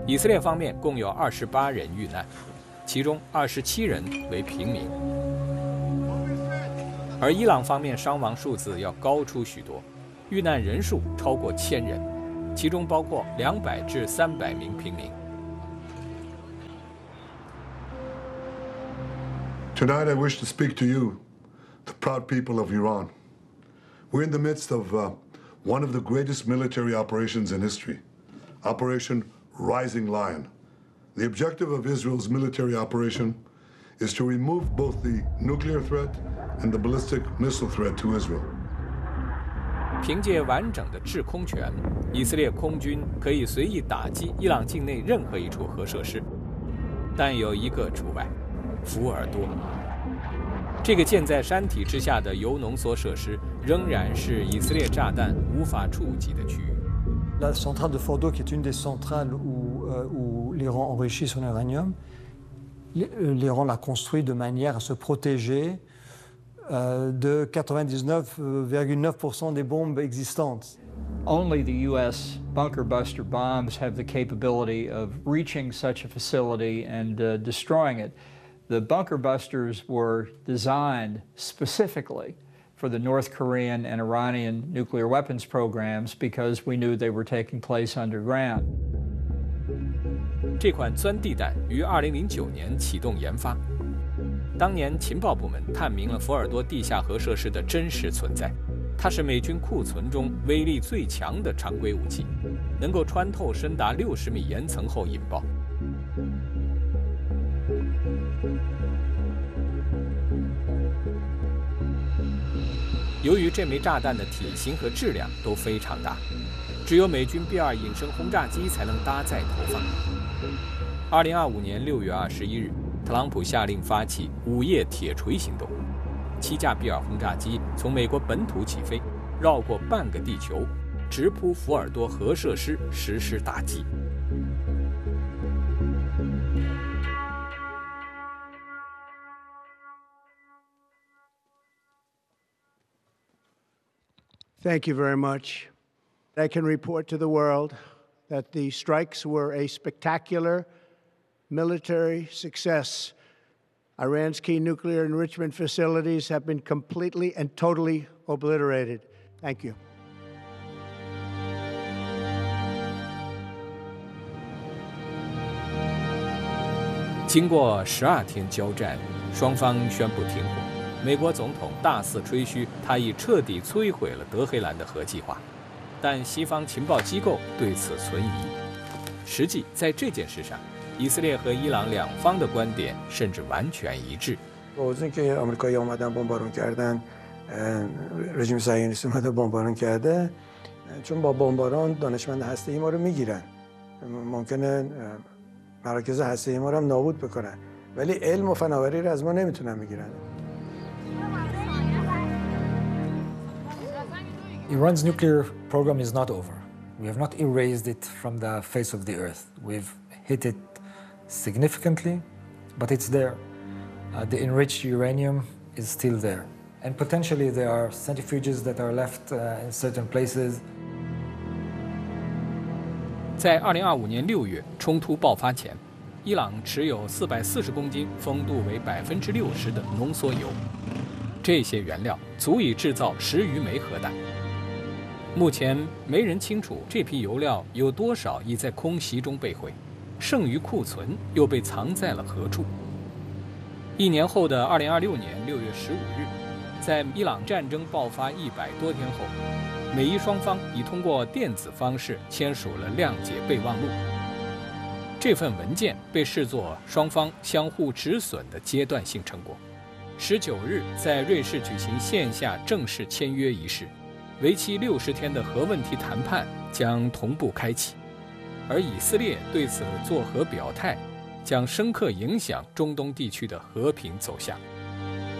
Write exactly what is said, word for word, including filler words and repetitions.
以色列方面共有二十八人遇难，其中二十七人为平民。而伊朗方面伤亡数字要高出许多，遇难人数超过千人，其中包括两百至三百名平民。 Tonight I wish to speak to you, the proud people of Iran. We're in the midst of uh, one of the greatest military operations in history, Operation Rising Lion. The objective of Israel's military operation is to remove both the nuclear threat and the ballistic missile threat to Israel. 凭借完整的制空权，以色列空军可以随意打击伊朗境内任何一处核设施，但有一个除外。福尔多，这个建在山体之下的铀浓缩设施，仍然是以色列炸弹无法触及的区域。 La centrale de Fordo, qui est une des centrales où, euh, où l'Iran enrichit son uranium, l'Iran l'a construit de manière à se protéger euh, de quatre-vingt-dix-neuf virgule neuf pour cent des bombes existantes. Only the U S bunker buster bombs have the capability of reaching such a facility and uh, destroying it. The bunker busters were designed specifically for the North Korean and Iranian nuclear weapons programs because we knew they were taking place underground. 这款钻地弹于二零零九年启动研发，当年情报部门探明了福尔多地下核设施的真实存在。它是美军库存中威力最强的常规武器，能够穿透深达六十米岩层后引爆。由于这枚炸弹的体型和质量都非常大，只有美军 B 二隐身轰炸机才能搭载投放。二零二五年六月二十一日，特朗普下令发起午夜铁锤行动。七架 B 二轰炸机从美国本土起飞，绕过半个地球，直扑福尔多核设施实施打击。 Thank you very much. I can report to the world that the strikes were a spectacular military success. Iran's key nuclear enrichment facilities have been completely and totally obliterated. Thank you. 经过十二天交战，双方宣布停火。美国总统大肆吹嘘，他已彻底摧毁了德黑兰的核计划，但西方情报机构对此存疑。实际在这件事上，以色列和伊朗两方的观点甚至完全一致。 با اینکه آمریکایی‌ها اومدن بمبارون کردن، رژیم صهیونیستی اومده بمبارون کرده، چون با بمباران دانشمند هسته‌ای ما رو میگیرن. ممکنه مراکز هسته‌ای ما رو هم نابود بکنن، ولی علم و فناوری رو از ما نمیتونن بگیرن. Iran's nuclear program is not over. We have not erased it from the face of the earth. We've hit it significantly, but it's there. Uh, the enriched uranium is still there. And potentially there are centrifuges that are left uh, in certain places. 在二零二五年六月冲突爆发前，伊朗持有四百四十公斤、风度为百分之六十的浓缩铀，这些原料足以制造十余枚核弹。目前没人清楚这批油料有多少已在空袭中被毁，剩余库存又被藏在了何处。一年后的二零二六年六月十五日，在伊朗战争爆发一百多天后，美伊双方已通过电子方式签署了谅解备忘录。这份文件被视作双方相互止损的阶段性成果。十九日在瑞士举行线下正式签约仪式，为期六十天的核问题谈判将同步开启，而以色列对此作何表态，将深刻影响中东地区的和平走向。